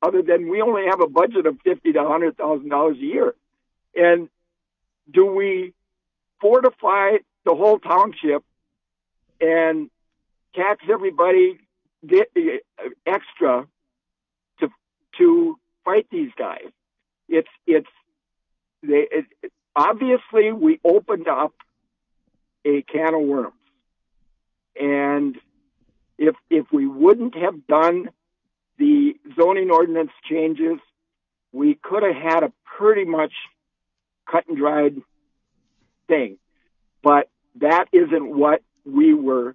other than we only have a budget of $50,000 to $100,000 a year. And do we fortify the whole township and tax everybody extra to fight these guys? Obviously we opened up a can of worms, and if we wouldn't have done the zoning ordinance changes, we could have had a pretty much cut and dried thing. But that isn't what we were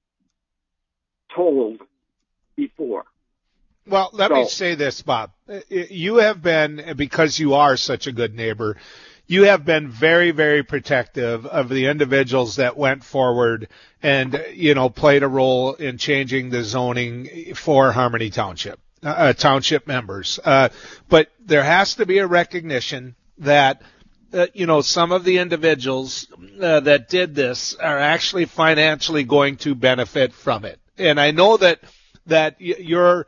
told before. Well, let me say this, Bob. You have been, because you are such a good neighbor, you have been very, very protective of the individuals that went forward and, played a role in changing the zoning for Harmony Township, township members. But there has to be a recognition that, some of the individuals that did this are actually financially going to benefit from it. And I know that your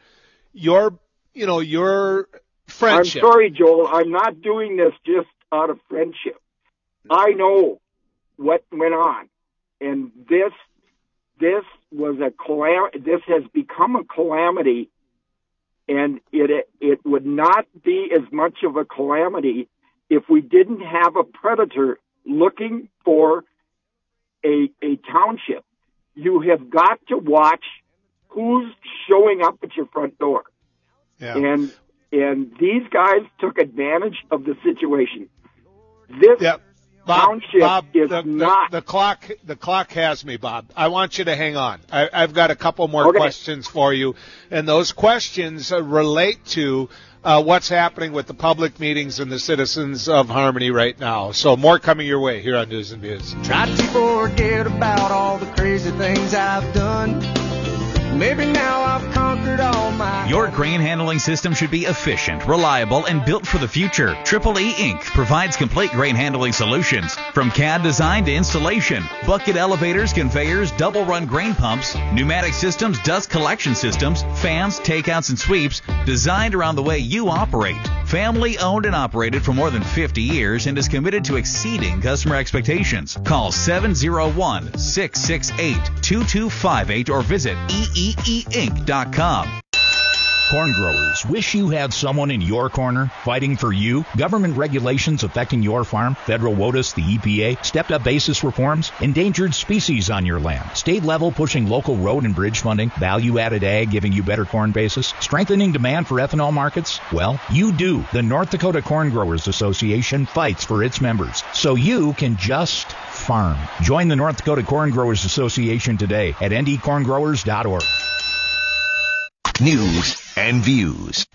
friendship. I'm sorry, Joel. I'm not doing this just out of friendship. I know what went on, and this was a calamity. This has become a calamity, and it would not be as much of a calamity if we didn't have a predator looking for a township. You have got to watch who's showing up at your front door. Yeah. And these guys took advantage of the situation. This township is not. The clock has me, Bob. I want you to hang on. I've got a couple more questions for you, and those questions relate to what's happening with the public meetings and the citizens of Harmony right now. So more coming your way here on News and Views. Try to forget about all the crazy things I've done. Maybe now I've conquered all my... Your grain handling system should be efficient, reliable, and built for the future. Triple E Inc. provides complete grain handling solutions. From CAD design to installation, bucket elevators, conveyors, double-run grain pumps, pneumatic systems, dust collection systems, fans, takeouts, and sweeps, designed around the way you operate. Family owned and operated for more than 50 years and is committed to exceeding customer expectations. Call 701-668-2258 or visit eeinc.com. Corn growers, wish you had someone in your corner fighting for you? Government regulations affecting your farm, federal WOTUS, the EPA, stepped-up basis reforms, endangered species on your land, state level pushing local road and bridge funding, value-added ag giving you better corn basis, strengthening demand for ethanol markets? Well, you do. The North Dakota Corn Growers Association fights for its members, so you can just farm. Join the North Dakota Corn Growers Association today at ndcorngrowers.org. News and Views.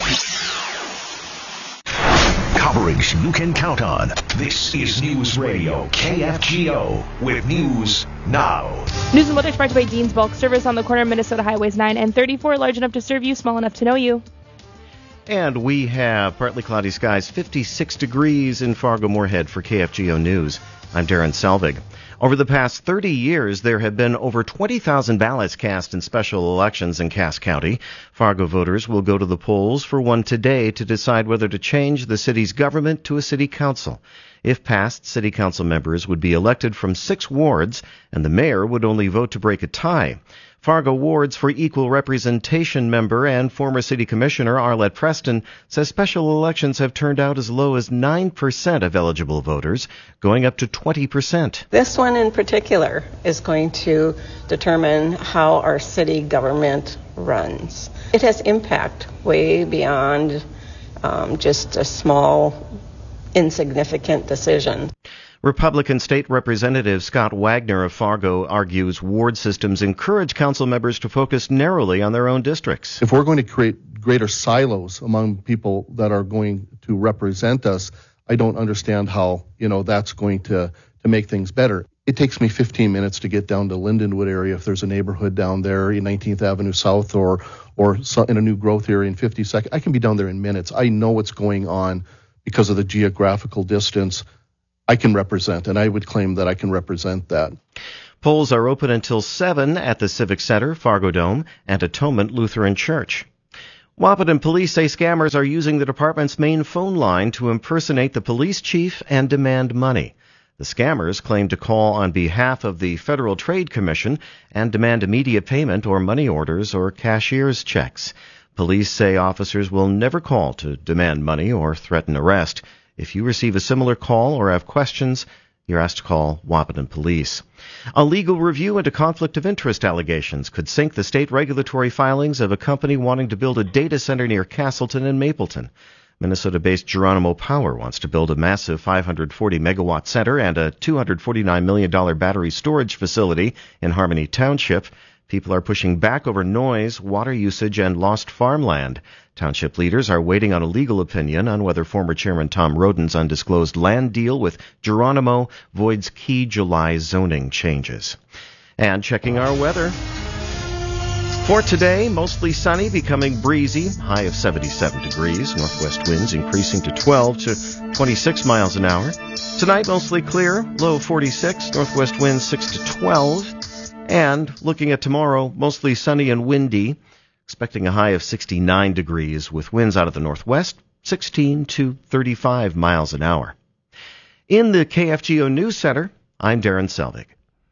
Coverage you can count on. This is News Radio KFGO with News Now. News and weather sponsored by Dean's Bulk Service on the corner of Minnesota Highways 9 and 34. Large enough to serve you, small enough to know you. And we have partly cloudy skies, 56 degrees in Fargo-Moorhead for KFGO News. I'm Darren Selvig. Over the past 30 years, there have been over 20,000 ballots cast in special elections in Cass County. Fargo voters will go to the polls for one today to decide whether to change the city's government to a city council. If passed, city council members would be elected from 6 wards, and the mayor would only vote to break a tie. Fargo Wards for Equal Representation member and former city commissioner Arlette Preston says special elections have turned out as low as 9% of eligible voters, going up to 20%. This one in particular is going to determine how our city government runs. It has impact way beyond just a small, insignificant decision. Republican State Representative Scott Wagner of Fargo argues ward systems encourage council members to focus narrowly on their own districts. If we're going to create greater silos among people that are going to represent us, I don't understand how, that's going to make things better. It takes me 15 minutes to get down to Lindenwood area if there's a neighborhood down there in 19th Avenue South or in a new growth area in 52nd. I can be down there in minutes. I know what's going on because of the geographical distance. I can represent, and I would claim that I can represent that. Polls are open until 7 at the Civic Center, Fargo Dome, and Atonement Lutheran Church. Wahpeton police say scammers are using the department's main phone line to impersonate the police chief and demand money. The scammers claim to call on behalf of the Federal Trade Commission and demand immediate payment or money orders or cashier's checks. Police say officers will never call to demand money or threaten arrest. If you receive a similar call or have questions, you're asked to call Wahpeton Police. A legal review into conflict of interest allegations could sink the state regulatory filings of a company wanting to build a data center near Castleton and Mapleton. Minnesota-based Geronimo Power wants to build a massive 540-megawatt center and a $249 million battery storage facility in Harmony Township. People are pushing back over noise, water usage, and lost farmland. Township leaders are waiting on a legal opinion on whether former Chairman Tom Roden's undisclosed land deal with Geronimo voids key July zoning changes. And checking our weather. For today, mostly sunny, becoming breezy, high of 77 degrees, northwest winds increasing to 12 to 26 miles an hour. Tonight, mostly clear, low 46, northwest winds 6 to 12. And looking at tomorrow, mostly sunny and windy, expecting a high of 69 degrees with winds out of the northwest, 16 to 35 miles an hour. In the KFGO News Center, I'm Darren Selvig.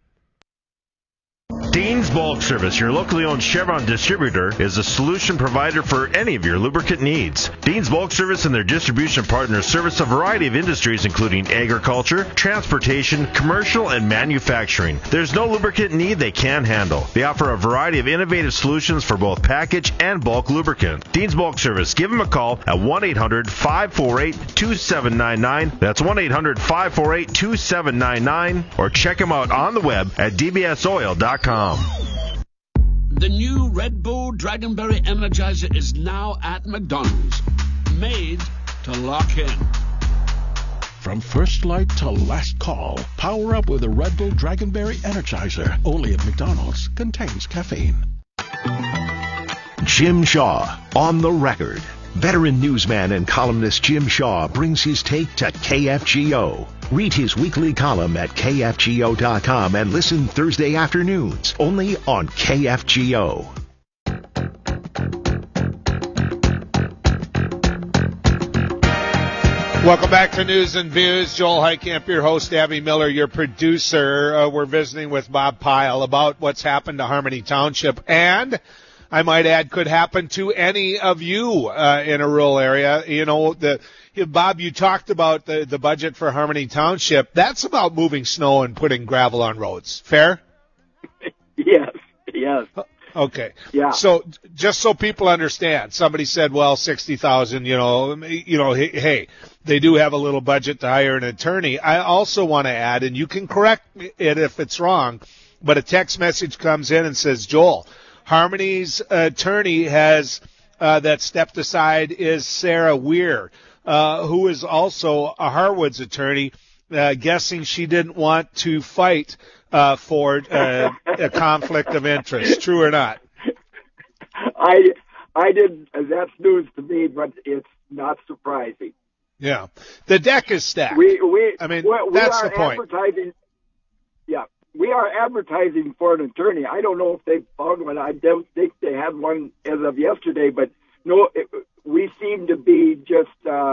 Dean's Bulk Service, your locally owned Chevron distributor, is a solution provider for any of your lubricant needs. Dean's Bulk Service and their distribution partners service a variety of industries including agriculture, transportation, commercial, and manufacturing. There's no lubricant need they can't handle. They offer a variety of innovative solutions for both package and bulk lubricant. Dean's Bulk Service, give them a call at 1-800-548-2799. That's 1-800-548-2799. Or check them out on the web at dbsoil.com. The new Red Bull Dragonberry Energizer is now at McDonald's. Made to lock in. From first light to last call, power up with a Red Bull Dragonberry Energizer. Only at McDonald's. Contains caffeine. Jim Shaw, on the record. Veteran newsman and columnist Jim Shaw brings his take to KFGO. Read his weekly column at KFGO.com and listen Thursday afternoons, only on KFGO. Welcome back to News and Views. Joel Heitkamp, your host, Abby Miller, your producer. We're visiting with Bob Pyle about what's happened to Harmony Township, and I might add, could happen to any of you in a rural area. You know, Bob, you talked about the budget for Harmony Township. That's about moving snow and putting gravel on roads. Fair? Yes. Okay. Yeah. So just so people understand, somebody said, well, 60,000, hey, they do have a little budget to hire an attorney. I also want to add, and you can correct it if it's wrong, but a text message comes in and says, Joel, Harmony's attorney has that stepped aside is Sarah Weir, who is also a Harwood's attorney, guessing she didn't want to fight for a conflict of interest. True or not? I didn't. That's news to me, but it's not surprising. Yeah, the deck is stacked. We that's the point. Yeah. We are advertising for an attorney. I don't know if they found one. I don't think they had one as of yesterday, but no, we seem to be just,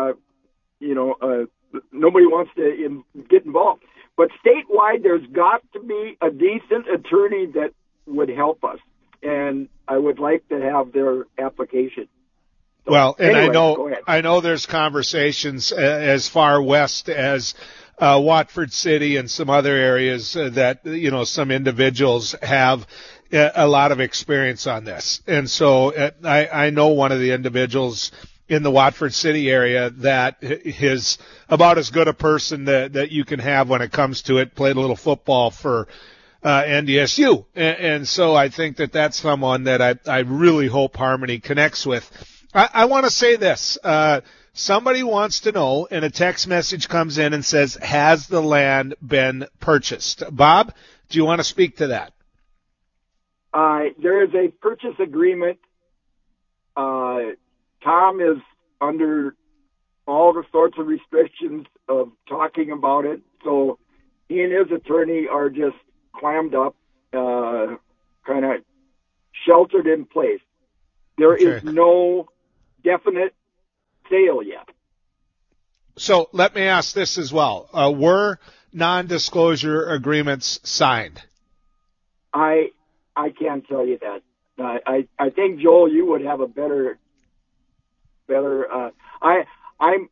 nobody wants to get involved. But statewide, there's got to be a decent attorney that would help us, and I would like to have their application. So, well, and anyway, I know there's conversations as far west as Watford City and some other areas that, some individuals have a lot of experience on this. And so I know one of the individuals in the Watford City area that is about as good a person that you can have when it comes to it, played a little football for NDSU. And so I think that's someone that I really hope Harmony connects with. I want to say this. Somebody wants to know, and a text message comes in and says, has the land been purchased? Bob, do you want to speak to that? There is a purchase agreement. Tom is under all the sorts of restrictions of talking about it, so he and his attorney are just clammed up, kind of sheltered in place. There is no definite sale yet. So let me ask this as well. Were non-disclosure agreements signed? I can't tell you that. I think, Joel, you would have a better. I'm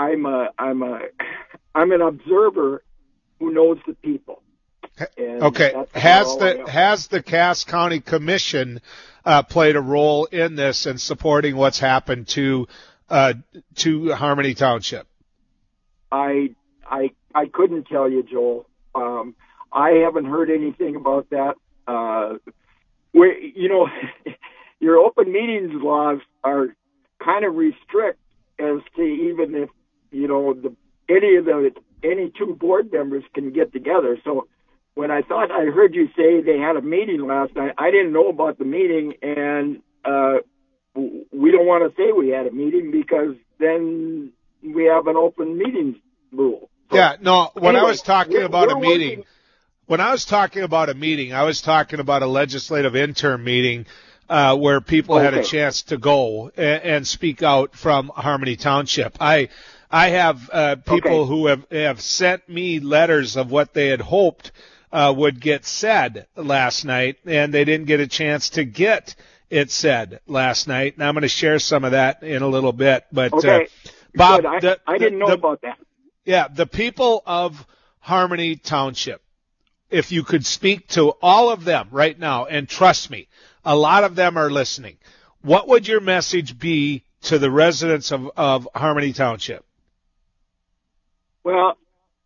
an observer who knows the people. And okay. Has the Cass County Commission played a role in this and supporting what's happened to Harmony Township? I couldn't tell you, Joel. I haven't heard anything about that. Your open meetings laws are kind of restrict as to even if any two board members can get together. So when I heard you say they had a meeting last night, I didn't know about the meeting, and we don't want to say we had a meeting because then we have an open meetings rule. So, yeah, no, I was talking about a meeting. Working. When I was talking about a meeting, I was talking about a legislative intern meeting where people had a chance to go and speak out from Harmony Township. I have people who have sent me letters of what they had hoped would get said last night, and they didn't get a chance to get it said last night. And I'm going to share some of that in a little bit. But Bob, I didn't know about that. Yeah, the people of Harmony Township, if you could speak to all of them right now, and trust me, a lot of them are listening, what would your message be to the residents of Harmony Township? Well,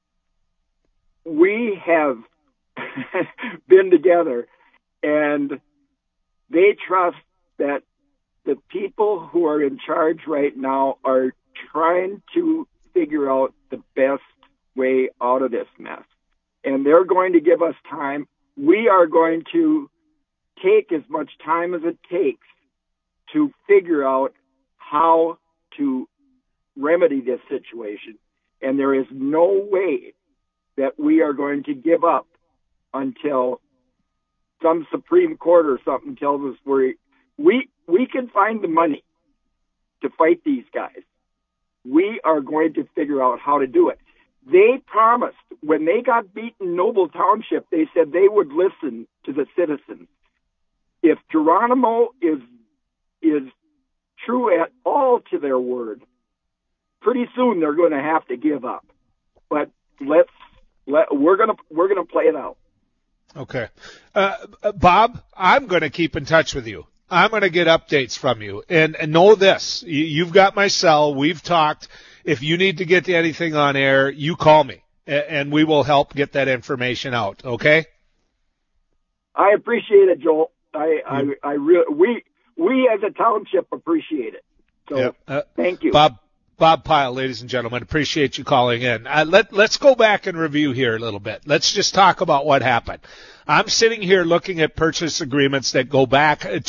we have been together, and they trust that the people who are in charge right now are trying to figure out the best way out of this mess. And they're going to give us time. We are going to take as much time as it takes to figure out how to remedy this situation. And there is no way that we are going to give up until some Supreme Court or something tells us we can find the money to fight these guys. We are going to figure out how to do it. They promised when they got beaten Noble Township, they said they would listen to the citizens. If Geronimo is true at all to their word, pretty soon they're going to have to give up. But we're going to play it out. Okay, Bob, I'm going to keep in touch with you. I'm going to get updates from you, and know this: you've got my cell. We've talked. If you need to get to anything on air, you call me, and we will help get that information out. Okay? I appreciate it, Joel. I really, we as a township appreciate it. So thank you, Bob Pyle, ladies and gentlemen. Appreciate you calling in. Let's go back and review here a little bit. Let's just talk about what happened. I'm sitting here looking at purchase agreements that go back to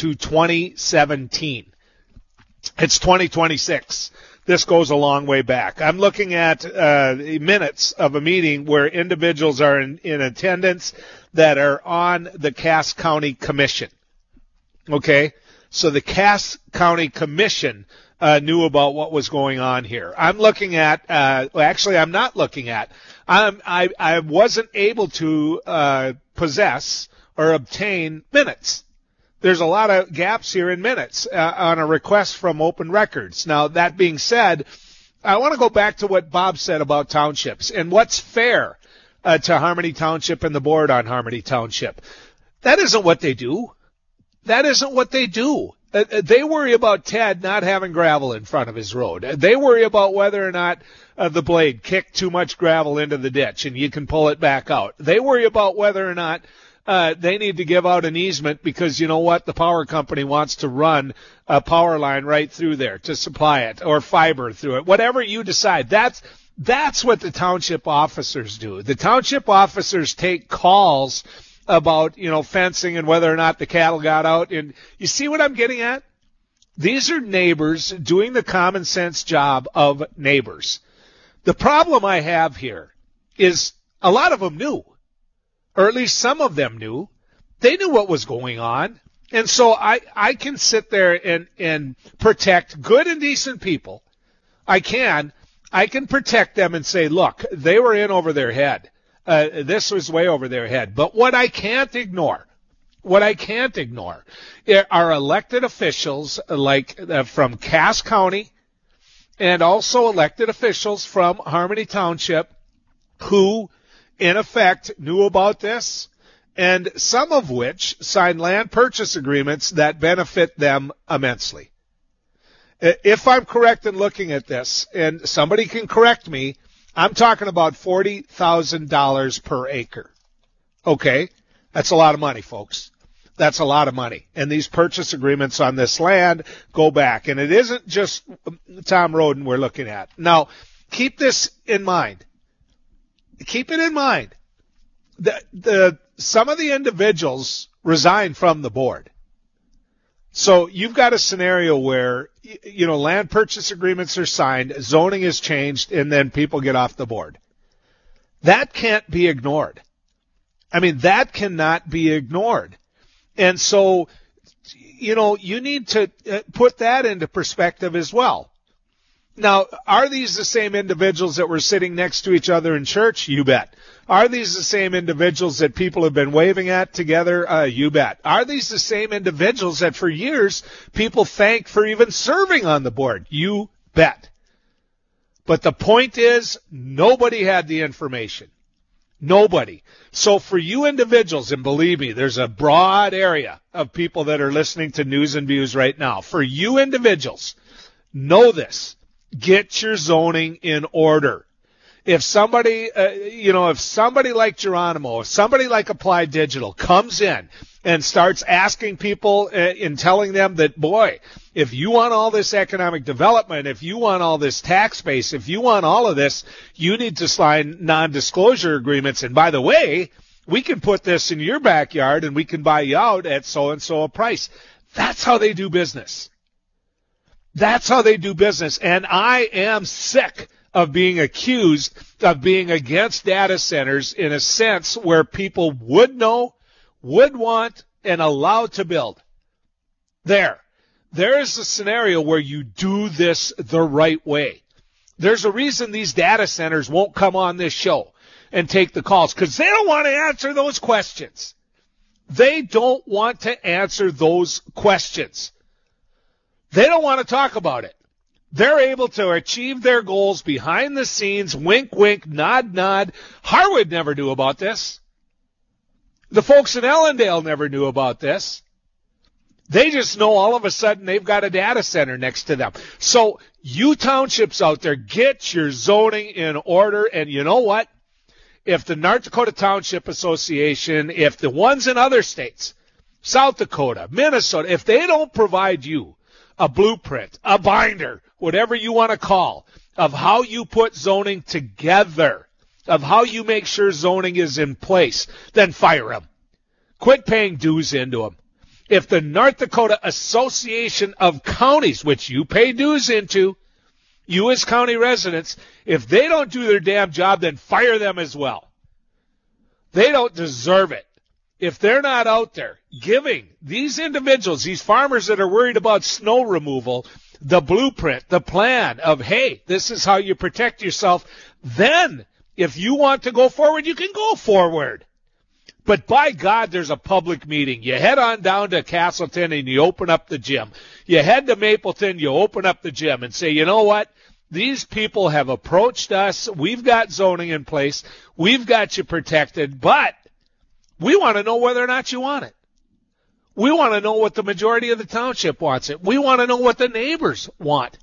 2017. It's 2026. This goes a long way back. I'm looking at minutes of a meeting where individuals are in attendance that are on the Cass County Commission. Okay? So the Cass County Commission knew about what was going on here. I'm looking at, actually I'm not looking at, I wasn't able to possess or obtain minutes. There's a lot of gaps here in minutes on a request from Open Records. Now, that being said, I want to go back to what Bob said about townships and what's fair to Harmony Township and the board on Harmony Township. That isn't what they do. That isn't what they do. They worry about Ted not having gravel in front of his road. They worry about whether or not the blade kicked too much gravel into the ditch and you can pull it back out. They worry about whether or not they need to give out an easement because, you know what, the power company wants to run a power line right through there to supply it, or fiber through it. Whatever you decide, that's what the township officers do. The township officers take calls about, fencing and whether or not the cattle got out. And you see what I'm getting at? These are neighbors doing the common sense job of neighbors. The problem I have here is a lot of them knew, or at least some of them knew. They knew what was going on. And so I can sit there and protect good and decent people. I can protect them and say, look, they were in over their head. This was way over their head. But what I can't ignore are elected officials like from Cass County and also elected officials from Harmony Township who, in effect, knew about this, and some of which signed land purchase agreements that benefit them immensely. If I'm correct in looking at this, and somebody can correct me, I'm talking about $40,000 per acre. Okay? That's a lot of money, folks. That's a lot of money. And these purchase agreements on this land go back. And it isn't just Tom Roden we're looking at. Now, keep this in mind. Keep it in mind. Some of the individuals resigned from the board. So you've got a scenario where, land purchase agreements are signed, zoning is changed, and then people get off the board. That can't be ignored. I mean, that cannot be ignored. And so, you need to put that into perspective as well. Now, are these the same individuals that were sitting next to each other in church? You bet. Are these the same individuals that people have been waving at together? You bet. Are these the same individuals that for years people thank for even serving on the board? You bet. But the point is, nobody had the information. Nobody. So for you individuals, and believe me, there's a broad area of people that are listening to News and Views right now. For you individuals, know this. Get your zoning in order. If somebody, if somebody like Geronimo, if somebody like Applied Digital comes in and starts asking people and telling them that, boy, if you want all this economic development, if you want all this tax base, if you want all of this, you need to sign non-disclosure agreements. And by the way, we can put this in your backyard and we can buy you out at so-and-so a price. That's how they do business. That's how they do business. And I am sick of being accused of being against data centers in a sense where people would know, would want, and allow to build. There is a scenario where you do this the right way. There's a reason these data centers won't come on this show and take the calls, because they don't want to answer those questions. They don't want to answer those questions. They don't want to talk about it. They're able to achieve their goals behind the scenes, wink, wink, nod, nod. Harwood never knew about this. The folks in Ellendale never knew about this. They just know all of a sudden they've got a data center next to them. So you townships out there, get your zoning in order. And you know what? If the North Dakota Township Association, if the ones in other states, South Dakota, Minnesota, if they don't provide you a blueprint, a binder, whatever you want to call, of how you put zoning together, of how you make sure zoning is in place, then fire them. Quit paying dues into them. If the North Dakota Association of Counties, which you pay dues into, you as county residents, if they don't do their damn job, then fire them as well. They don't deserve it. If they're not out there giving these individuals, these farmers that are worried about snow removal, the blueprint, the plan of, hey, this is how you protect yourself, then if you want to go forward, you can go forward. But by God, there's a public meeting. You head on down to Castleton and you open up the gym. You head to Mapleton, you open up the gym and say, you know what? These people have approached us. We've got zoning in place. We've got you protected, but we want to know whether or not you want it. We want to know what the majority of the township wants it. We want to know what the neighbors want.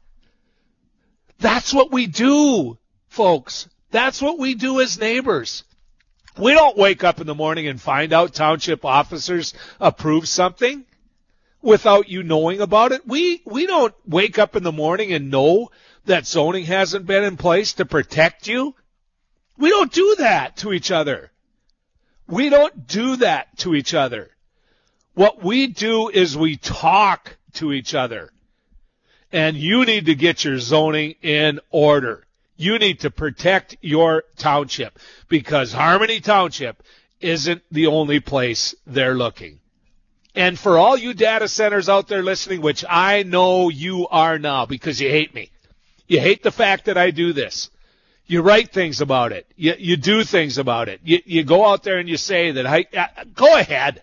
That's what we do, folks. That's what we do as neighbors. We don't wake up in the morning and find out township officers approve something without you knowing about it. We don't wake up in the morning and know that zoning hasn't been in place to protect you. We don't do that to each other. We don't do that to each other. What we do is we talk to each other. And you need to get your zoning in order. You need to protect your township because Harmony Township isn't the only place they're looking. And for all you data centers out there listening, which I know you are now because you hate me. You hate the fact that I do this. You write things about it. You do things about it. You go out there and you say that go ahead.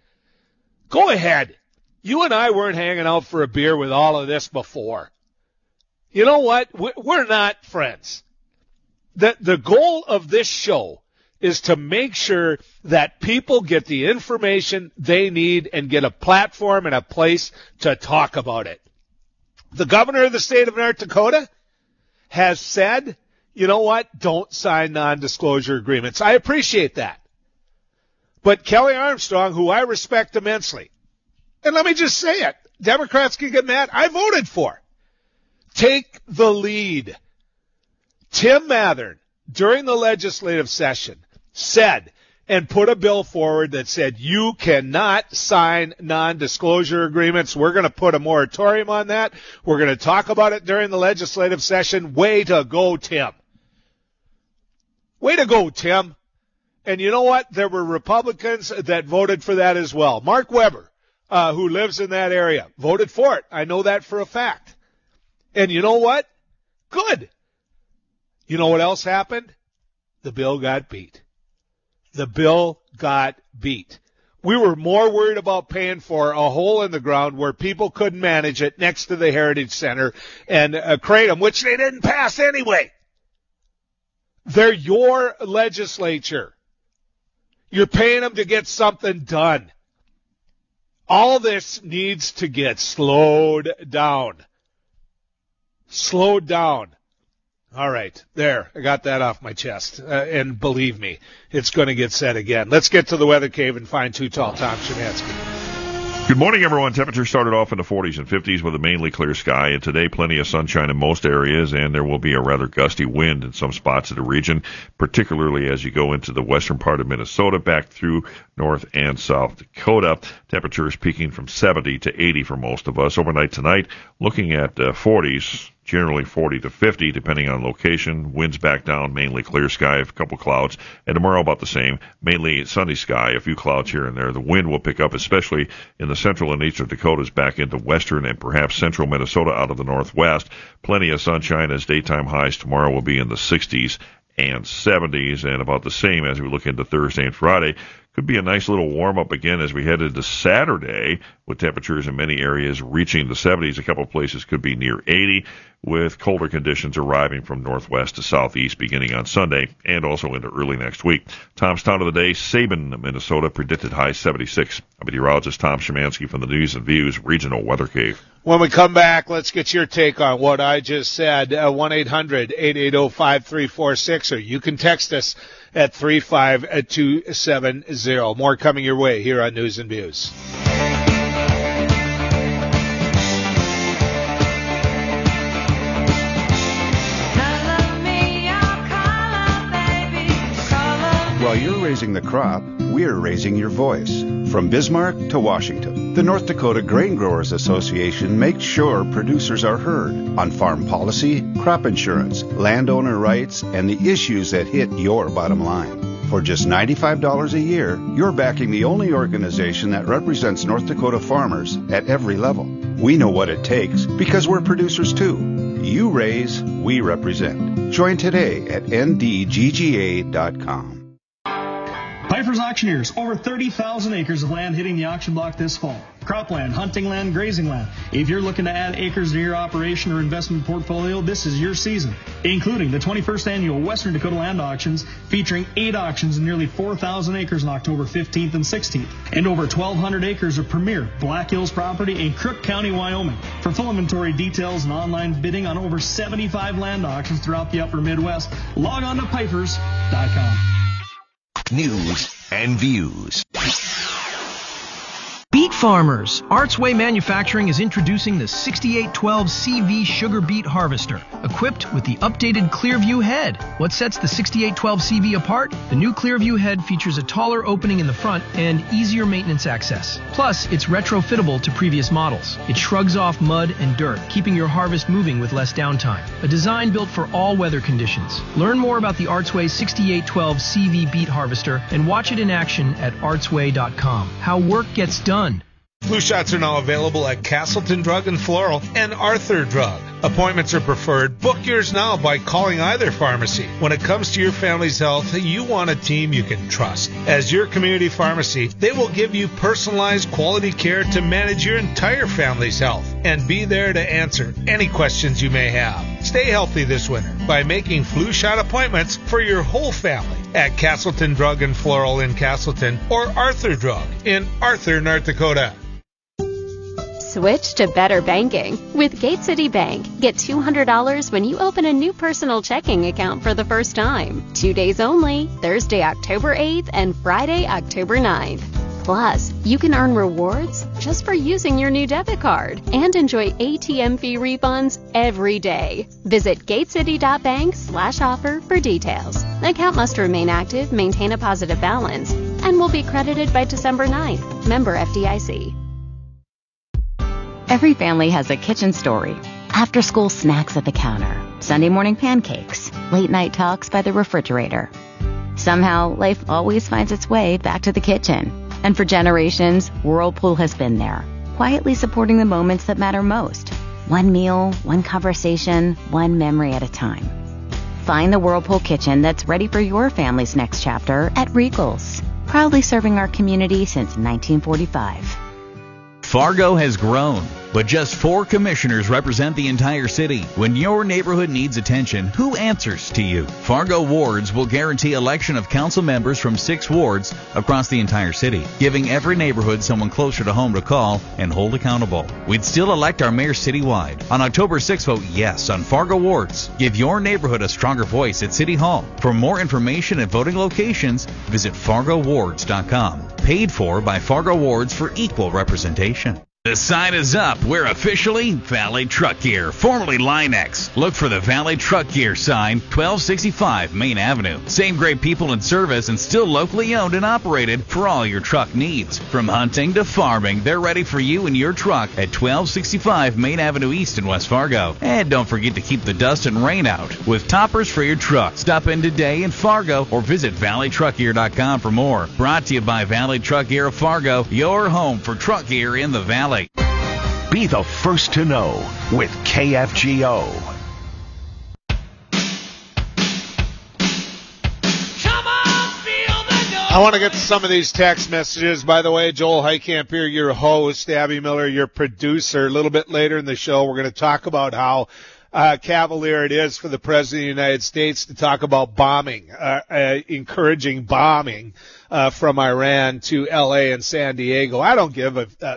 Go ahead. You and I weren't hanging out for a beer with all of this before. You know what? We're not friends. The goal of this show is to make sure that people get the information they need and get a platform and a place to talk about it. The governor of the state of North Dakota has said, you know what, don't sign non-disclosure agreements. I appreciate that. But Kelly Armstrong, who I respect immensely, and let me just say it, Democrats can get mad, I voted for. Take the lead. Tim Mathern, during the legislative session, said and put a bill forward that said you cannot sign non-disclosure agreements. We're going to put a moratorium on that. We're going to talk about it during the legislative session. Way to go, Tim. Way to go, Tim. And you know what? There were Republicans that voted for that as well. Mark Weber, who lives in that area, voted for it. I know that for a fact. And you know what? Good. You know what else happened? The bill got beat. The bill got beat. We were more worried about paying for a hole in the ground where people couldn't manage it next to the Heritage Center and Kratom, which they didn't pass anyway. They're your legislature. You're paying them to get something done. All this needs to get slowed down. Slowed down. All right, there. I got that off my chest. And believe me, it's going to get said again. Let's get to the weather cave and find Too Tall Tom Szymanski. Good morning, everyone. Temperature started off in the 40s and 50s with a mainly clear sky, and today plenty of sunshine in most areas, and there will be a rather gusty wind in some spots of the region, particularly as you go into the western part of Minnesota, back through North and South Dakota. Temperatures peaking from 70 to 80 for most of us. Overnight tonight, looking at 40s. Generally 40 to 50, depending on location. Winds back down, mainly clear sky, a couple clouds. And tomorrow about the same, mainly sunny sky, a few clouds here and there. The wind will pick up, especially in the central and eastern Dakotas, back into western and perhaps central Minnesota out of the northwest. Plenty of sunshine as daytime highs tomorrow will be in the 60s and 70s, and about the same as we look into Thursday and Friday. Could be a nice little warm-up again as we head into Saturday, with temperatures in many areas reaching the 70s. A couple of places could be near 80, with colder conditions arriving from northwest to southeast beginning on Sunday and also into early next week. Tom's Town of the Day, Sabin, Minnesota, predicted high 76. I'm meteorologist Tom Szymanski from the News and Views Regional Weather Cave. When we come back, let's get your take on what I just said. 1-800-880-5346, or you can text us at 35270. More coming your way here on News and Views. While you're raising the crop, we're raising your voice. From Bismarck to Washington, the North Dakota Grain Growers Association makes sure producers are heard on farm policy, crop insurance, landowner rights, and the issues that hit your bottom line. For just $95 a year, you're backing the only organization that represents North Dakota farmers at every level. We know what it takes because we're producers too. You raise, we represent. Join today at ndgga.com. Piper's Auctioneers, over 30,000 acres of land hitting the auction block this fall. Cropland, hunting land, grazing land. If you're looking to add acres to your operation or investment portfolio, this is your season, including the 21st Annual Western Dakota Land Auctions, featuring 8 auctions and nearly 4,000 acres on October 15th and 16th, and over 1,200 acres of premier Black Hills property in Crook County, Wyoming. For full inventory details and online bidding on over 75 land auctions throughout the upper Midwest, log on to pipers.com. News and Views. Beet farmers, Artsway Manufacturing is introducing the 6812 CV Sugar Beet Harvester, equipped with the updated Clearview head. What sets the 6812 CV apart? The new Clearview head features a taller opening in the front and easier maintenance access. Plus, it's retrofittable to previous models. It shrugs off mud and dirt, keeping your harvest moving with less downtime. A design built for all weather conditions. Learn more about the Artsway 6812 CV Beet Harvester and watch it in action at artsway.com. How work gets done. Flu shots are now available at Castleton Drug and Floral and Arthur Drug. Appointments are preferred. Book yours now by calling either pharmacy. When it comes to your family's health, you want a team you can trust. As your community pharmacy, they will give you personalized quality care to manage your entire family's health and be there to answer any questions you may have. Stay healthy this winter by making flu shot appointments for your whole family at Castleton Drug and Floral in Castleton or Arthur Drug in Arthur, North Dakota. Switch to better banking. With Gate City Bank, get $200 when you open a new personal checking account for the first time. 2 days only, Thursday, October 8th and Friday, October 9th. Plus, you can earn rewards just for using your new debit card and enjoy ATM fee refunds every day. Visit gatecity.bank/offer for details. Account must remain active, maintain a positive balance, and will be credited by December 9th. Member FDIC. Every family has a kitchen story. After-school snacks at the counter, Sunday morning pancakes, late-night talks by the refrigerator. Somehow, life always finds its way back to the kitchen. And for generations, Whirlpool has been there, quietly supporting the moments that matter most. One meal, one conversation, one memory at a time. Find the Whirlpool kitchen that's ready for your family's next chapter at Regals, proudly serving our community since 1945. Fargo has grown, but just 4 commissioners represent the entire city. When your neighborhood needs attention, who answers to you? Fargo wards will guarantee election of council members from 6 wards across the entire city, giving every neighborhood someone closer to home to call and hold accountable. We'd still elect our mayor citywide. On October 6th, vote yes on Fargo wards. Give your neighborhood a stronger voice at City Hall. For more information and voting locations, visit fargowards.com. Paid for by Fargo Wards for equal representation. The sign is up. We're officially Valley Truck Gear, formerly Linex. Look for the Valley Truck Gear sign, 1265 Main Avenue. Same great people in service and still locally owned and operated for all your truck needs. From hunting to farming, they're ready for you and your truck at 1265 Main Avenue East in West Fargo. And don't forget to keep the dust and rain out with toppers for your truck. Stop in today in Fargo or visit valleytruckgear.com for more. Brought to you by Valley Truck Gear of Fargo, your home for truck gear in the Valley. Be the first to know with KFGO. I want to get to some of these text messages. By the way, Joel Heitkamp here, your host, Abby Miller, your producer. A little bit later in the show, we're going to talk about how cavalier it is for the President of the United States to talk about bombing, encouraging bombing from Iran to L.A. and San Diego. I don't give a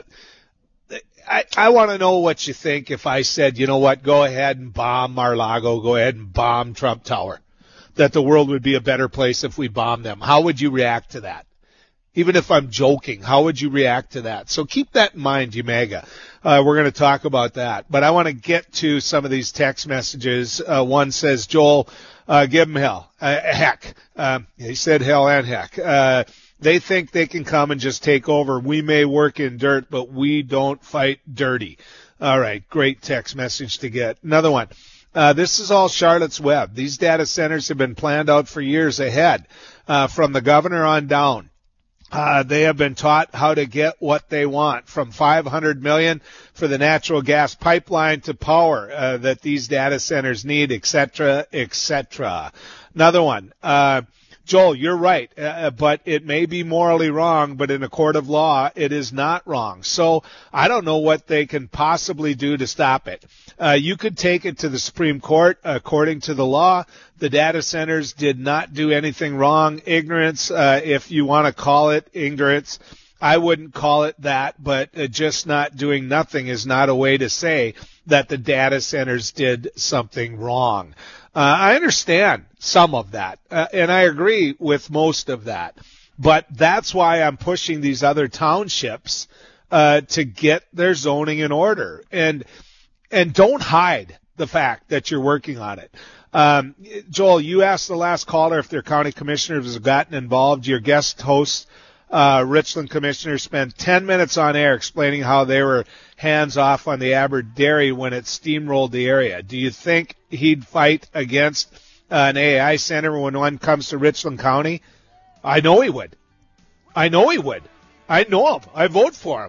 I want to know what you think if I said, you know what, go ahead and bomb Mar-a-Lago, go ahead and bomb Trump Tower, that the world would be a better place if we bombed them. How would you react to that? Even if I'm joking, how would you react to that? So keep that in mind, you mega. We're going to talk about that. But I want to get to some of these text messages. One says, Joel, give them hell. Heck. He said hell and heck. They think they can come and just take over. We may work in dirt, but we don't fight dirty. All right, great text message to get. Another one. This is all Charlotte's Web. These data centers have been planned out for years ahead, from the governor on down. They have been taught how to get what they want, from $500 million for the natural gas pipeline to power that these data centers need, et cetera, et cetera. Another one. Joel, you're right, but it may be morally wrong, but in a court of law, it is not wrong. So I don't know what they can possibly do to stop it. You could take it to the Supreme Court. According to the law, the data centers did not do anything wrong. Ignorance, if you want to call it ignorance, I wouldn't call it that, but just not doing nothing is not a way to say that the data centers did something wrong. I understand some of that, and I agree with most of that. But that's why I'm pushing these other townships to get their zoning in order. And don't hide the fact that you're working on it. Joel, you asked the last caller if their county commissioners have gotten involved. Your guest host, Richland commissioner, spent 10 minutes on air explaining how they were hands off on the Aberg Dairy when it steamrolled the area. Do you think he'd fight against an AI center when one comes to Richland County? I know he would. I know him. I vote for him.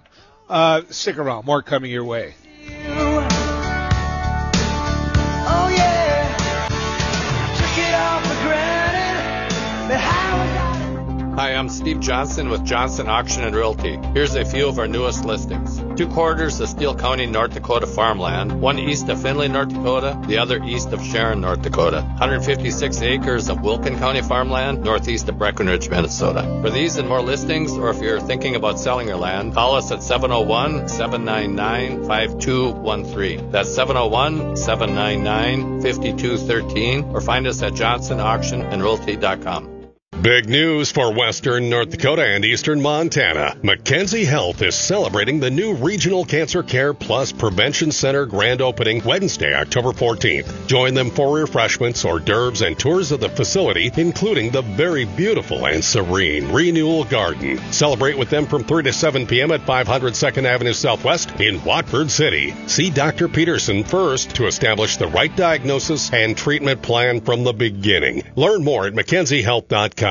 Stick around. More coming your way. Oh yeah, took it all for granted, but how was I? Hi, I'm Steve Johnson with Johnson Auction and Realty. Here's a few of our newest listings. 2 quarters of Steele County, North Dakota farmland, one east of Findlay, North Dakota, the other east of Sharon, North Dakota. 156 acres of Wilkin County farmland, northeast of Breckenridge, Minnesota. For these and more listings, or if you're thinking about selling your land, call us at 701-799-5213. That's 701-799-5213, or find us at johnsonauctionandrealty.com. Big news for western North Dakota and eastern Montana. Mackenzie Health is celebrating the new Regional Cancer Care Plus Prevention Center grand opening Wednesday, October 14th. Join them for refreshments, hors d'oeuvres, and tours of the facility, including the very beautiful and serene Renewal Garden. Celebrate with them from 3 to 7 p.m. at 500 2nd Avenue Southwest in Watford City. See Dr. Peterson first to establish the right diagnosis and treatment plan from the beginning. Learn more at mackenziehealth.com.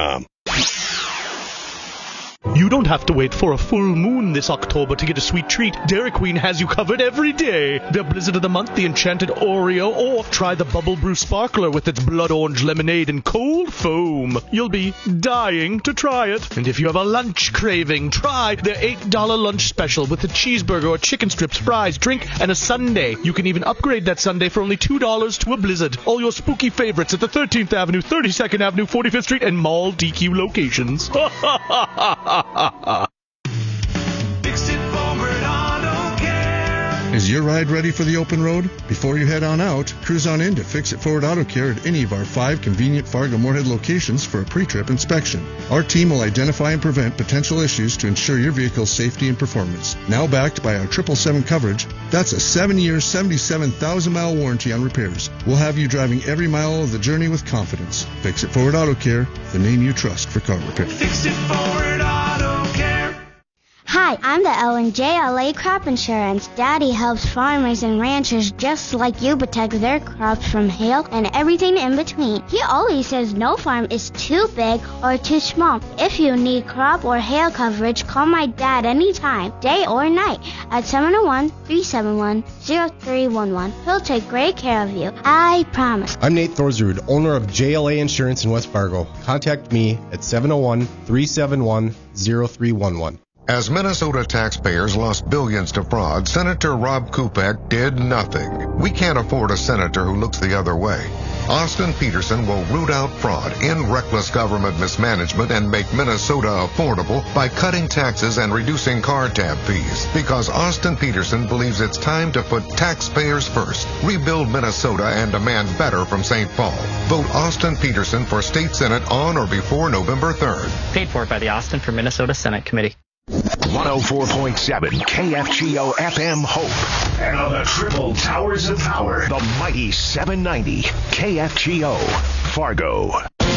You don't have to wait for a full moon this October to get a sweet treat. Dairy Queen has you covered every day. Their Blizzard of the Month, the Enchanted Oreo, or try the Bubble Brew Sparkler with its blood orange lemonade and cold foam. You'll be dying to try it. And if you have a lunch craving, try their $8 lunch special with a cheeseburger or chicken strips, fries, drink, and a sundae. You can even upgrade that sundae for only $2 to a Blizzard. All your spooky favorites at the 13th Avenue, 32nd Avenue, 45th Street, and Mall DQ locations. Fix it forward, I don't care. Is your ride ready for the open road? Before you head on out, cruise on in to Fix It Forward Auto Care at any of our 5 convenient Fargo-Moorhead locations for a pre-trip inspection. Our team will identify and prevent potential issues to ensure your vehicle's safety and performance. Now backed by our 777 coverage, that's a 7-year, 77,000-mile warranty on repairs. We'll have you driving every mile of the journey with confidence. Fix It Forward Auto Care, the name you trust for car repair. Fix it forward, I don't care. Hi, I'm the Ellen JLA Crop Insurance. Daddy helps farmers and ranchers just like you protect their crops from hail and everything in between. He always says no farm is too big or too small. If you need crop or hail coverage, call my dad anytime, day or night, at 701-371-0311. He'll take great care of you. I promise. I'm Nate Thorsrud, owner of JLA Insurance in West Fargo. Contact me at 701-371-0311. As Minnesota taxpayers lost billions to fraud, Senator Rob Kupek did nothing. We can't afford a senator who looks the other way. Austin Peterson will root out fraud, end reckless government mismanagement, and make Minnesota affordable by cutting taxes and reducing car tab fees. Because Austin Peterson believes it's time to put taxpayers first, rebuild Minnesota, and demand better from St. Paul. Vote Austin Peterson for State Senate on or before November 3rd. Paid for by the Austin for Minnesota Senate Committee. 104.7 KFGO FM Hope. And on the triple towers of power, the mighty 790 KFGO Fargo.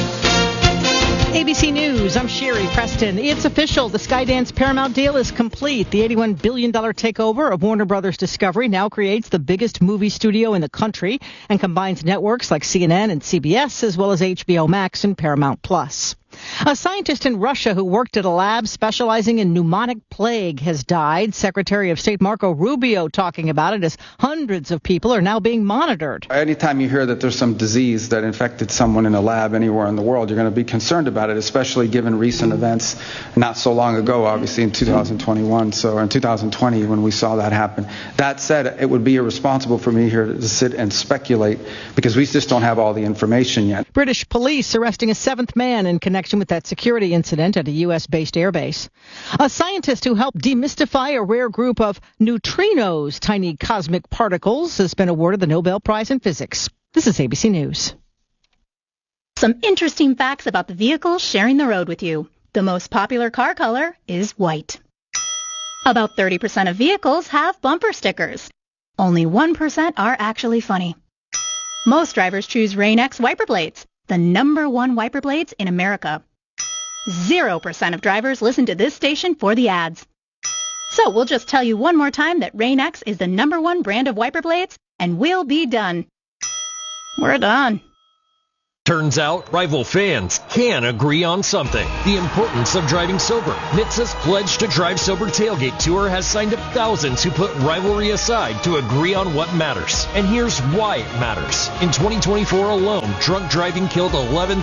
ABC News, I'm Sherry Preston. It's official. The Skydance Paramount deal is complete. The $81 billion takeover of Warner Brothers Discovery now creates the biggest movie studio in the country and combines networks like CNN and CBS, as well as HBO Max and Paramount Plus. A scientist in Russia who worked at a lab specializing in pneumonic plague has died. Secretary of State Marco Rubio talking about it as hundreds of people are now being monitored. Anytime you hear that there's some disease that infected someone in a lab anywhere in the world, you're going to be concerned about it, especially given recent events not so long ago, obviously in 2021, so in 2020 when we saw that happen. That said, it would be irresponsible for me here to sit and speculate because we just don't have all the information yet. British police arresting a 7th man in connection with that security incident at a U.S.-based airbase. A scientist who helped demystify a rare group of neutrinos, tiny cosmic particles, has been awarded the Nobel Prize in Physics. This is ABC News. Some interesting facts about the vehicles sharing the road with you. The most popular car color is white. About 30% of vehicles have bumper stickers. Only 1% are actually funny. Most drivers choose Rain-X wiper blades, the #1 wiper blades in America. 0% of drivers listen to this station for the ads. So we'll just tell you one more time that Rain-X is the #1 brand of wiper blades, and we'll be done. We're done. Turns out, rival fans can agree on something. The importance of driving sober. NHTSA's Pledge to Drive Sober Tailgate Tour has signed up thousands who put rivalry aside to agree on what matters. And here's why it matters. In 2024 alone, drunk driving killed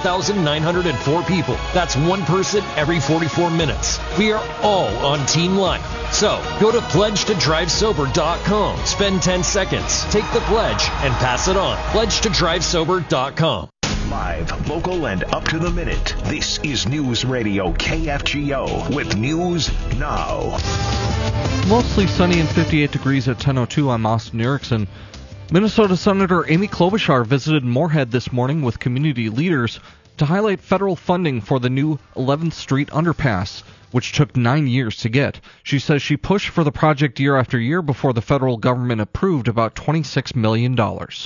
11,904 people. That's one person every 44 minutes. We are all on Team Life. So, go to pledgetodrivesober.com. Spend 10 seconds, take the pledge, and pass it on. pledgetodrivesober.com. Live, local, and up to the minute. This is News Radio KFGO with News Now. Mostly sunny and 58 degrees at 10:02. I'm Austin Erickson. Minnesota Senator Amy Klobuchar visited Moorhead this morning with community leaders to highlight federal funding for the new 11th Street underpass, which took 9 years to get. She says she pushed for the project year after year before the federal government approved about $26 million.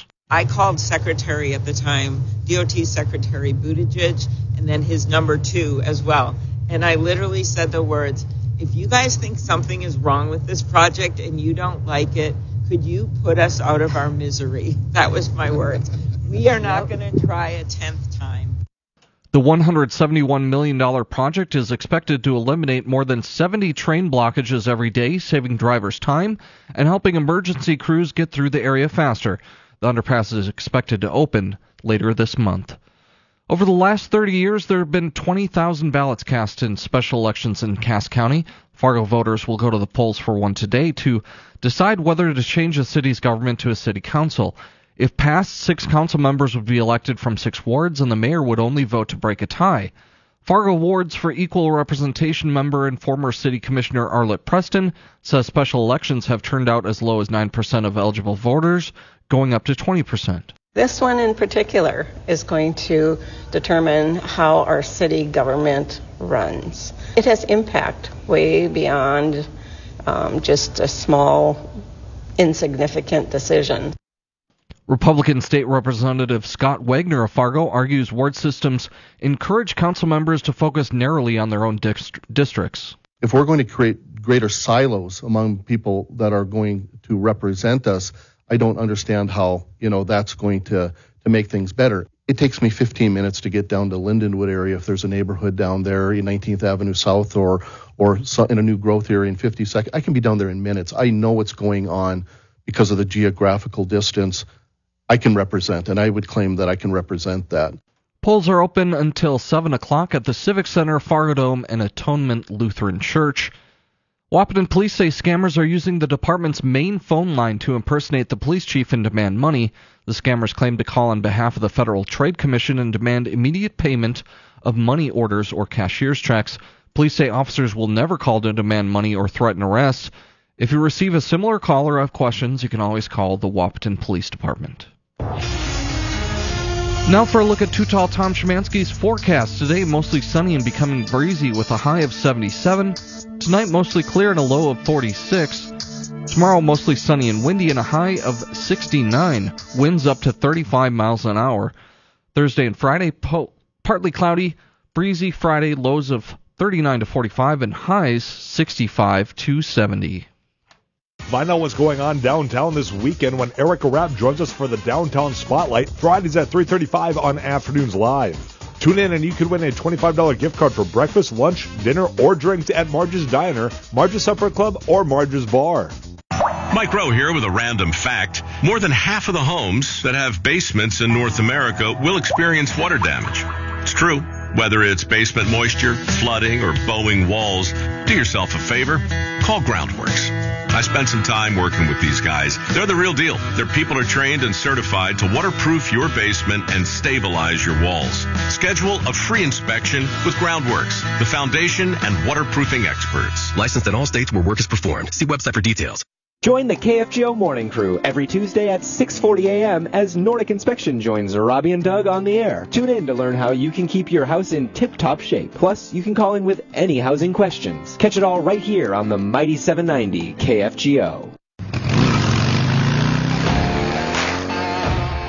I called Secretary at the time, DOT Secretary Buttigieg, and then his number 2 as well. And I literally said the words, if you guys think something is wrong with this project and you don't like it, could you put us out of our misery? That was my words. We are not going to try a 10th time. The $171 million project is expected to eliminate more than 70 train blockages every day, saving drivers time and helping emergency crews get through the area faster. The underpass is expected to open later this month. Over the last 30 years, there have been 20,000 ballots cast in special elections in Cass County. Fargo voters will go to the polls for one today to decide whether to change the city's government to a city council. If passed, 6 council members would be elected from 6 wards, and the mayor would only vote to break a tie. Fargo Wards for Equal Representation member and former city commissioner Arlette Preston says special elections have turned out as low as 9% of eligible voters, going up to 20%. This one in particular is going to determine how our city government runs. It has impact way beyond just a small, insignificant decision. Republican State Representative Scott Wagner of Fargo argues ward systems encourage council members to focus narrowly on their own districts. If we're going to create greater silos among people that are going to represent us, I don't understand how, that's going to make things better. It takes me 15 minutes to get down to Lindenwood area if there's a neighborhood down there in 19th Avenue South or in a new growth area in 52nd. I can be down there in minutes. I know what's going on because of the geographical distance. I can represent, and I would claim that I can represent that. Polls are open until 7 o'clock at the Civic Center, Fargo Dome, and Atonement Lutheran Church. Wahpeton police say scammers are using the department's main phone line to impersonate the police chief and demand money. The scammers claim to call on behalf of the Federal Trade Commission and demand immediate payment of money orders or cashier's checks. Police say officers will never call to demand money or threaten arrest. If you receive a similar call or have questions, you can always call the Wahpeton Police Department. Now for a look at Too Tall Tom Szymanski's forecast. Today, mostly sunny and becoming breezy with a high of 77. Tonight, mostly clear and a low of 46. Tomorrow, mostly sunny and windy and a high of 69. Winds up to 35 miles an hour. Thursday and Friday, partly cloudy, breezy Friday, lows of 39 to 45 and highs 65 to 70. Find out what's going on downtown this weekend when Erica Rapp joins us for the Downtown Spotlight, Fridays at 3:35 on Afternoons Live. Tune in and you could win a $25 gift card for breakfast, lunch, dinner, or drinks at Marge's Diner, Marge's Supper Club, or Marge's Bar. Mike Rowe here with a random fact. More than half of the homes that have basements in North America will experience water damage. It's true. Whether it's basement moisture, flooding, or bowing walls, do yourself a favor. Call Groundworks. I spent some time working with these guys. They're the real deal. Their people are trained and certified to waterproof your basement and stabilize your walls. Schedule a free inspection with Groundworks, the foundation and waterproofing experts. Licensed in all states where work is performed. See website for details. Join the KFGO Morning Crew every Tuesday at 6:40 a.m. as Nordic Inspection joins Robbie and Doug on the air. Tune in to learn how you can keep your house in tip-top shape. Plus, you can call in with any housing questions. Catch it all right here on the Mighty 790 KFGO.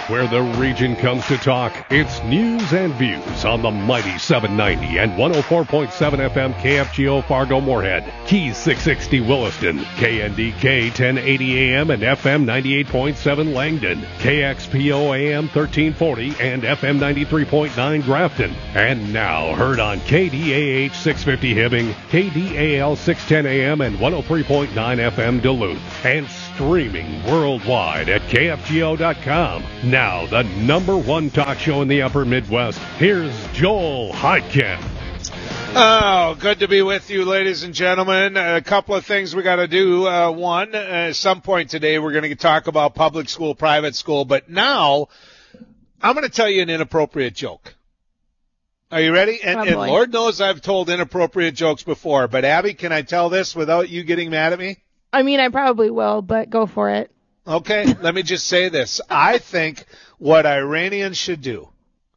where the region comes to talk. It's News and Views on the mighty 790 and 104.7 FM KFGO Fargo Moorhead, Keys 660 Williston, KNDK 1080 AM and FM 98.7 Langdon, KXPO AM 1340 and FM 93.9 Grafton, and now heard on KDAH 650 Hibbing, KDAL 610 AM and 103.9 FM Duluth, and streaming worldwide at KFGO.com. Now, the number one talk show in the upper Midwest. Here's Joel Heitkamp. Oh, good to be with you, ladies and gentlemen. A couple of things we got to do. One, at some point today, we're going to talk about public school, private school. But now, I'm going to tell you an inappropriate joke. Are you ready? And Lord knows I've told inappropriate jokes before. But, Abby, can I tell this without you getting mad at me? I mean, I probably will, but go for it. Okay, let me just say this. I think what Iranians should do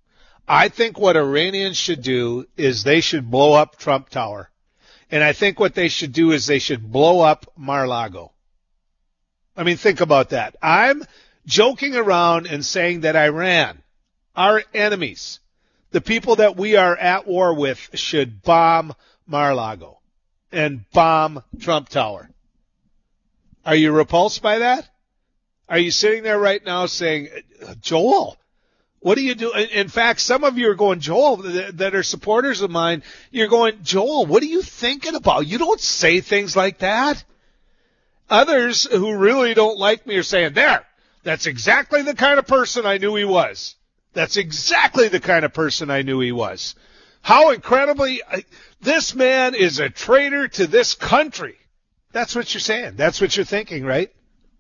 is they should blow up Trump Tower. And I think what they should do is they should blow up Mar-a-Lago. I mean, think about that. I'm joking around and saying that Iran, our enemies, the people that we are at war with, should bomb Mar-a-Lago and bomb Trump Tower. Are you repulsed by that? Are you sitting there right now saying, Joel, what do you do? In fact, some of you are going, Joel, that are supporters of mine, you're going, Joel, what are you thinking about? You don't say things like that. Others who really don't like me are saying, that's exactly the kind of person I knew he was. That's exactly the kind of person I knew he was. How incredibly, this man is a traitor to this country. That's what you're saying. That's what you're thinking, right?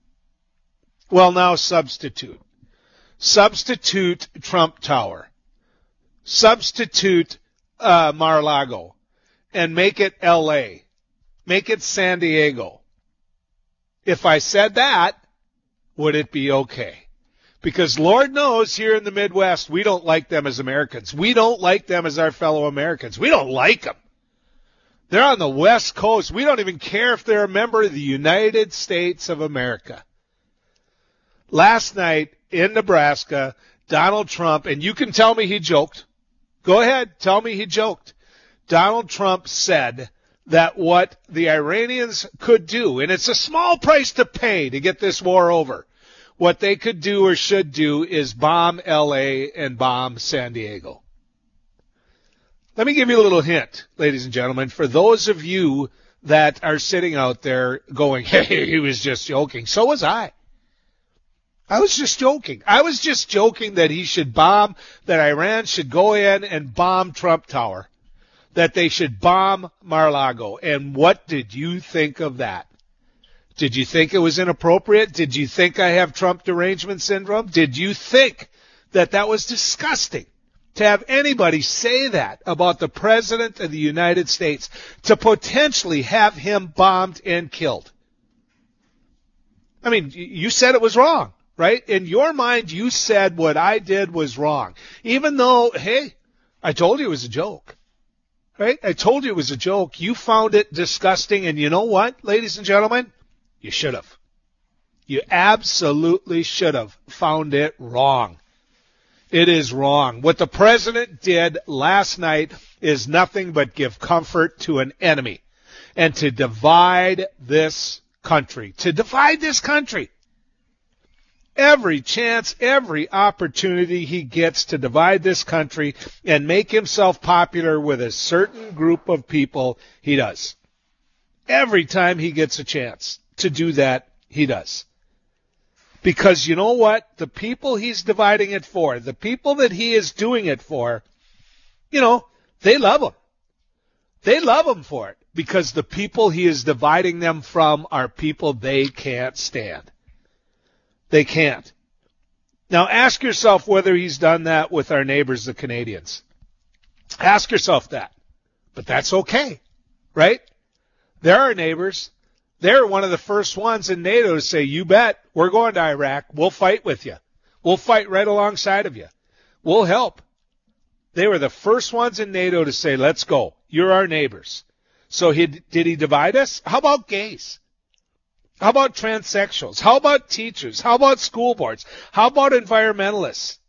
Well, now substitute. Substitute Trump Tower. Substitute Mar-a-Lago. And make it L.A. Make it San Diego. If I said that, would it be okay? Because Lord knows here in the Midwest, we don't like them as Americans. We don't like them as our fellow Americans. We don't like them. They're on the West Coast. We don't even care if they're a member of the United States of America. Last night in Nebraska, Donald Trump, and you can tell me he joked. Go ahead, tell me he joked. Donald Trump said that what the Iranians could do, and it's a small price to pay to get this war over, what they could do or should do is bomb L.A. and bomb San Diego. Let me give you a little hint, ladies and gentlemen, for those of you that are sitting out there going, hey, he was just joking. So was I. I was just joking. I was just joking that he should bomb, that Iran should go in and bomb Trump Tower, that they should bomb Mar-a-Lago. And what did you think of that? Did you think it was inappropriate? Did you think I have Trump derangement syndrome? Did you think that that was disgusting? To have anybody say that about the President of the United States, to potentially have him bombed and killed. I mean, you said it was wrong, right? In your mind, you said what I did was wrong. Even though, hey, I told you it was a joke, right? I told you it was a joke. You found it disgusting, and you know what, ladies and gentlemen? You should have. You absolutely should have found it wrong. It is wrong. What the president did last night is nothing but give comfort to an enemy and to divide this country. To divide this country. Every chance, every opportunity he gets to divide this country and make himself popular with a certain group of people, he does. Every time he gets a chance to do that, he does. Because you know what? The people he's dividing it for, the people that he is doing it for, you know, they love him. They love him for it. Because the people he is dividing them from are people they can't stand. They can't. Now ask yourself whether he's done that with our neighbors, the Canadians. Ask yourself that. But that's okay, right? They're our neighbors. They're one of the first ones in NATO to say, you bet, we're going to Iraq. We'll fight with you. We'll fight right alongside of you. We'll help. They were the first ones in NATO to say, let's go. You're our neighbors. So did he divide us? How about gays? How about transsexuals? How about teachers? How about school boards? How about environmentalists?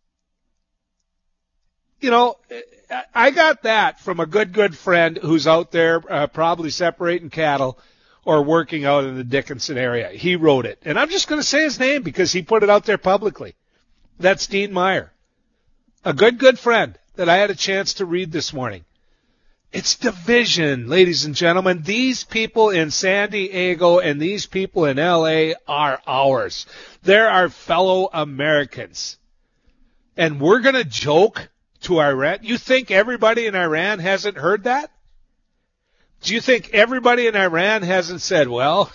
You know, I got that from a good friend who's out there probably separating cattle or working out in the Dickinson area. He wrote it. And I'm just going to say his name because he put it out there publicly. That's Dean Meyer. A good friend that I had a chance to read this morning. It's division, ladies and gentlemen. These people in San Diego and these people in L.A. are ours. They're our fellow Americans. And we're going to joke to Iran. You think everybody in Iran hasn't heard that? Do you think everybody in Iran hasn't said, well,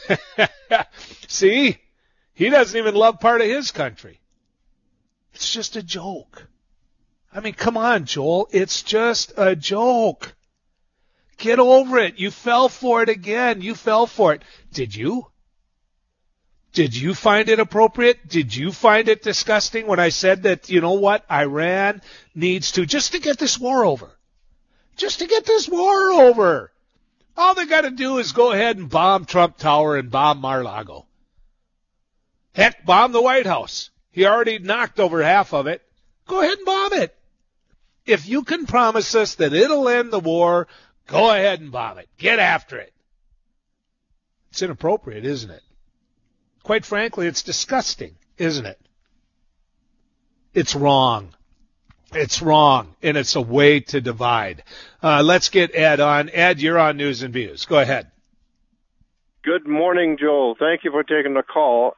see, he doesn't even love part of his country. It's just a joke. I mean, come on, Joel. It's just a joke. Get over it. You fell for it again. You fell for it. Did you? Did you find it appropriate? Did you find it disgusting when I said that, you know what, Iran needs to, just to get this war over. Just to get this war over. All they got to do is go ahead and bomb Trump Tower and bomb Mar-a-Lago. Heck, bomb the White House. He already knocked over half of it. Go ahead and bomb it. If you can promise us that it'll end the war, go ahead and bomb it. Get after it. It's inappropriate, isn't it? Quite frankly, it's disgusting, isn't it? It's wrong. It's wrong, and it's a way to divide. Let's get Ed on. Ed, you're on News and Views. Go ahead. Good morning, Joel. Thank you for taking the call.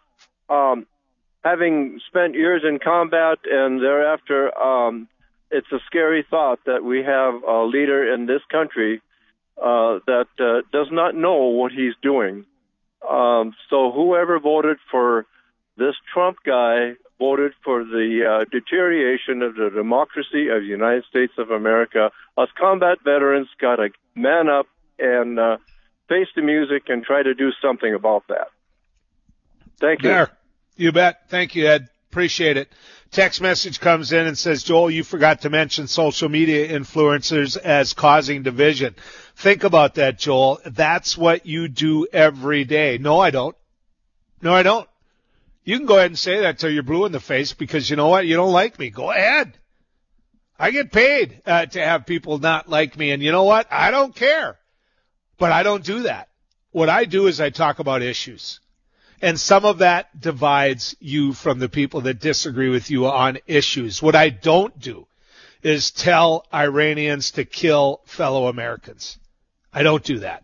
Having spent years in combat and thereafter, it's a scary thought that we have a leader in this country that does not know what he's doing. So whoever voted for this Trump guy voted for the deterioration of the democracy of the United States of America. Us combat veterans got to man up and face the music and try to do something about that. Thank you. There. You bet. Thank you, Ed. Appreciate it. Text message comes in and says, Joel, you forgot to mention social media influencers as causing division. Think about that, Joel. That's what you do every day. No, I don't. No, I don't. You can go ahead and say that till you're blue in the face because you know what? You don't like me. Go ahead. I get paid to have people not like me. And you know what? I don't care. But I don't do that. What I do is I talk about issues. And some of that divides you from the people that disagree with you on issues. What I don't do is tell Iranians to kill fellow Americans. I don't do that.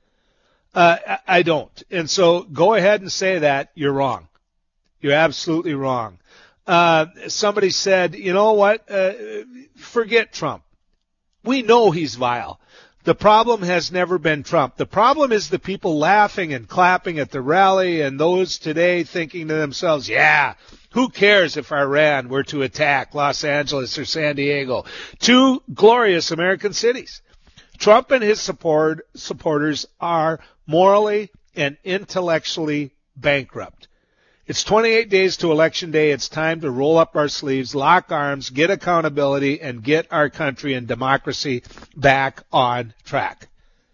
I don't. And so go ahead and say that. You're wrong. You're absolutely wrong. Somebody said, you know what? Forget Trump. We know he's vile. The problem has never been Trump. The problem is the people laughing and clapping at the rally and those today thinking to themselves, yeah, who cares if Iran were to attack Los Angeles or San Diego? Two glorious American cities. Trump and his supporters are morally and intellectually bankrupt. It's 28 days to Election Day. It's time to roll up our sleeves, lock arms, get accountability, and get our country and democracy back on track.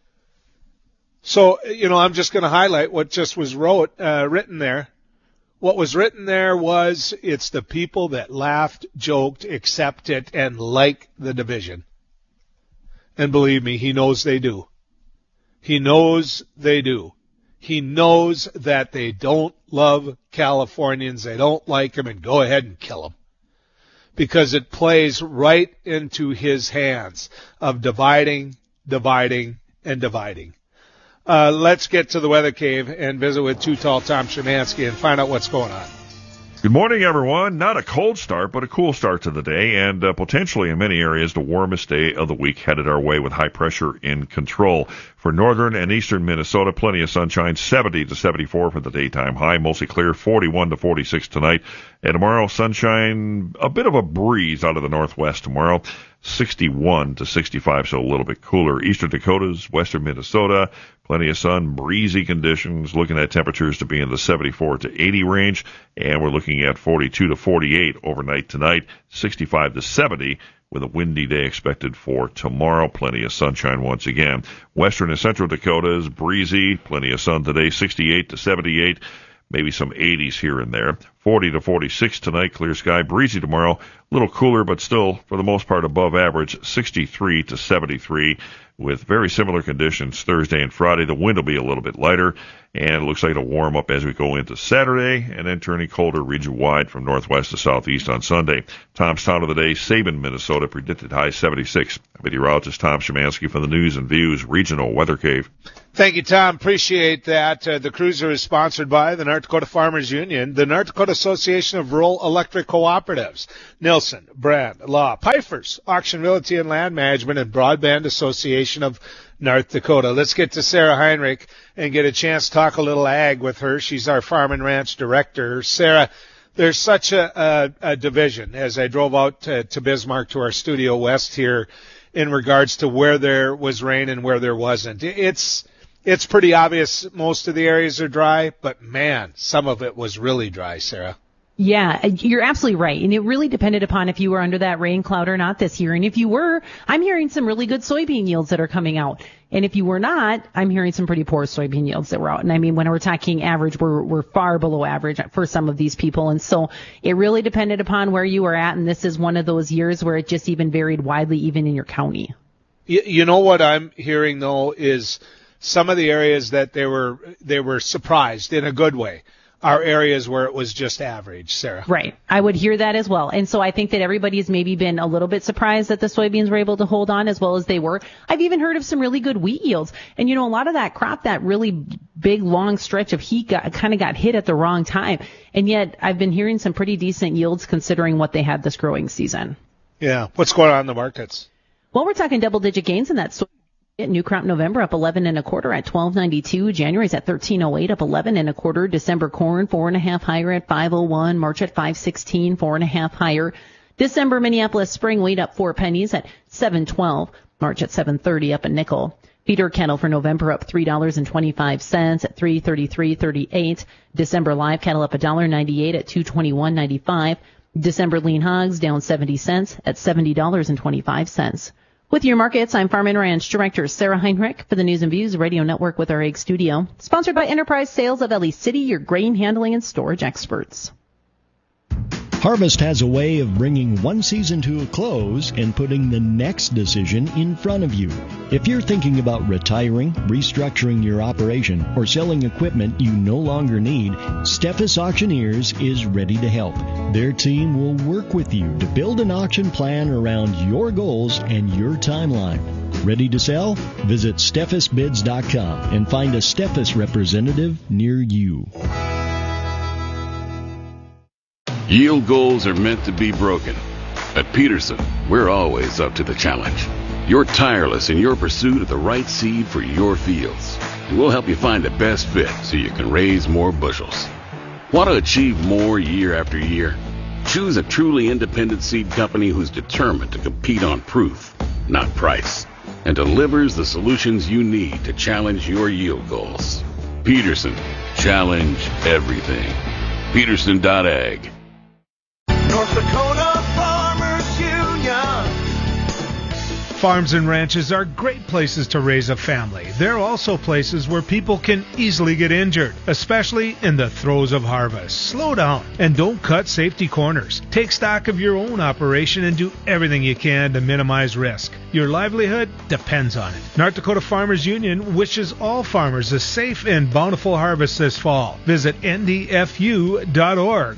So, you know, I'm just going to highlight what just was written there. What was written there was it's the people that laughed, joked, accepted, and like the division. And believe me, he knows they do. He knows they do. He knows that they don't love Californians. They don't like them, and go ahead and kill them. Because it plays right into his hands of dividing, and dividing. Let's get to the weather cave and visit with Too Tall Tom Szymanski and find out what's going on. Good morning, everyone. Not a cold start, but a cool start to the day, and potentially in many areas the warmest day of the week headed our way with high pressure in control. For northern and eastern Minnesota, plenty of sunshine, 70 to 74 for the daytime high, mostly clear, 41 to 46 tonight. And tomorrow, sunshine, a bit of a breeze out of the northwest tomorrow, 61 to 65, so a little bit cooler. Eastern Dakotas, western Minnesota, plenty of sun, breezy conditions, looking at temperatures to be in the 74 to 80 range, and we're looking at 42 to 48 overnight tonight, 65 to 70 with a windy day expected for tomorrow. Plenty of sunshine once again. Western and central Dakota is breezy. Plenty of sun today, 68 to 78. Maybe some 80s here and there. 40 to 46 tonight, clear sky. Breezy tomorrow, a little cooler, but still, for the most part, above average. 63 to 73, with very similar conditions Thursday and Friday. The wind will be a little bit lighter, and it looks like it'll warm up as we go into Saturday, and then turning colder region-wide from northwest to southeast on Sunday. Tom's Town of the Day, Sabin, Minnesota, predicted high 76. Meteorologist Tom Szymanski from the News and Views Regional Weather Cave. Thank you, Tom. Appreciate that. The cruiser is sponsored by the North Dakota Farmers Union, the North Dakota Association of Rural Electric Cooperatives, Nilson, Brand, Law, Pfeiffer's, Auction Realty and Land Management, and Broadband Association of North Dakota. Let's get to Sarah Heinrich and get a chance to talk a little ag with her. She's our Farm and Ranch Director. Sarah, there's such a division as I drove out to Bismarck to our Studio West here in regards to where there was rain and where there wasn't. It's pretty obvious most of the areas are dry, but man, some of it was really dry, Sarah. Yeah, you're absolutely right. And it really depended upon if you were under that rain cloud or not this year. And if you were, I'm hearing some really good soybean yields that are coming out. And if you were not, I'm hearing some pretty poor soybean yields that were out. And I mean, when we're talking average, we're far below average for some of these people. And so it really depended upon where you were at. And this is one of those years where it just even varied widely, even in your county. You know what I'm hearing, though, is some of the areas that they were surprised in a good way are areas where it was just average, Sarah. Right. I would hear that as well. And so I think that everybody's maybe been a little bit surprised that the soybeans were able to hold on as well as they were. I've even heard of some really good wheat yields. And, you know, a lot of that crop, that really big, long stretch of heat kind of got hit at the wrong time. And yet I've been hearing some pretty decent yields considering what they had this growing season. Yeah. What's going on in the markets? Well, we're talking double-digit gains in that soybean. New crop November up 11 1/4 at 12.92. January's at 13.08 up 11 1/4. December corn 4.5 higher at 5.01. March at 5.16 4.5 higher. December Minneapolis spring wheat up 4 pennies at 7.12. March at 7.30 up a nickel. Feeder cattle for November up $3.25 at 3.3338. December live cattle up $1.98 at 2.2195. December lean hogs down 70 cents at $70.25. With your markets, I'm Farm and Ranch Director Sarah Heinrich for the News and Views Radio Network with our Ag Studio. Sponsored by Enterprise Sales of Ellie City, your grain handling and storage experts. Harvest has a way of bringing one season to a close and putting the next decision in front of you. If you're thinking about retiring, restructuring your operation, or selling equipment you no longer need, Steffes Auctioneers is ready to help. Their team will work with you to build an auction plan around your goals and your timeline. Ready to sell? Visit SteffesBids.com and find a Steffes representative near you. Yield goals are meant to be broken. At Peterson, we're always up to the challenge. You're tireless in your pursuit of the right seed for your fields. And we'll help you find the best fit so you can raise more bushels. Want to achieve more year after year? Choose a truly independent seed company who's determined to compete on proof, not price, and delivers the solutions you need to challenge your yield goals. Peterson, challenge everything. Peterson.ag. North Dakota Farmers Union. Farms and ranches are great places to raise a family. They're also places where people can easily get injured, especially in the throes of harvest. Slow down and don't cut safety corners. Take stock of your own operation and do everything you can to minimize risk. Your livelihood depends on it. North Dakota Farmers Union wishes all farmers a safe and bountiful harvest this fall. Visit ndfu.org.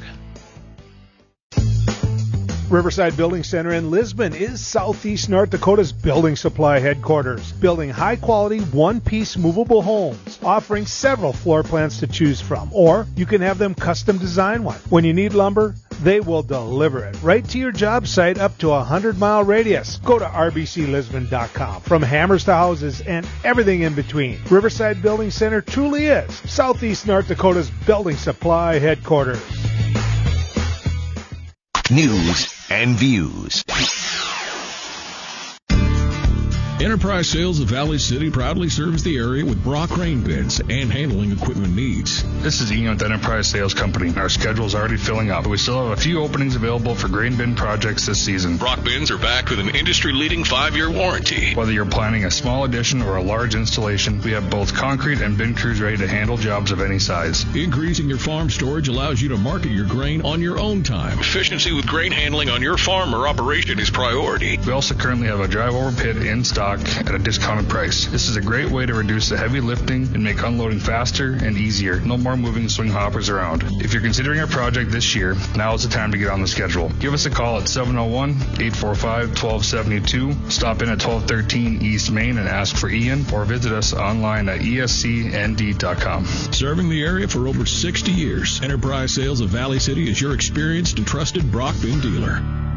Riverside Building Center in Lisbon is Southeast North Dakota's building supply headquarters, building high-quality, one-piece movable homes, offering several floor plans to choose from, or you can have them custom design one. When you need lumber, they will deliver it right to your job site up to a 100-mile radius. Go to rbclisbon.com. From hammers to houses and everything in between, Riverside Building Center truly is Southeast North Dakota's building supply headquarters. News and Views. Enterprise Sales of Valley City proudly serves the area with Brock grain bins and handling equipment needs. This is Ian with Enterprise Sales Company. Our schedule is already filling up, but we still have a few openings available for grain bin projects this season. Brock bins are backed with an industry-leading 5-year warranty. Whether you're planning a small addition or a large installation, we have both concrete and bin crews ready to handle jobs of any size. Increasing your farm storage allows you to market your grain on your own time. Efficiency with grain handling on your farm or operation is priority. We also currently have a drive-over pit in stock at a discounted price. This is a great way to reduce the heavy lifting and make unloading faster and easier. No more moving swing hoppers around. If you're considering a project this year, now is the time to get on the schedule. Give us a call at 701-845-1272. Stop in at 1213 East Main and ask for Ian, or visit us online at escnd.com. Serving the area for over 60 years, Enterprise Sales of Valley City is your experienced and trusted Brock bin dealer.